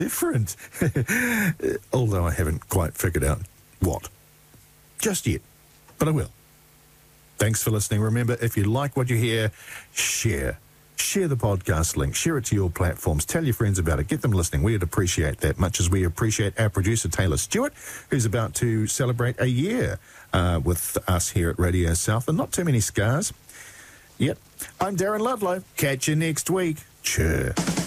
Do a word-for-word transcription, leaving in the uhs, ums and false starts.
different. Although I haven't quite figured out what. Just yet. But I will. Thanks for listening. Remember, if you like what you hear, share. Share the podcast link. Share it to your platforms. Tell your friends about it. Get them listening. We'd appreciate that much as we appreciate our producer, Taylor Stewart, who's about to celebrate a year uh, with us here at Radio South. And not too many scars. Yep. I'm Darren Ludlow. Catch you next week. Cheer.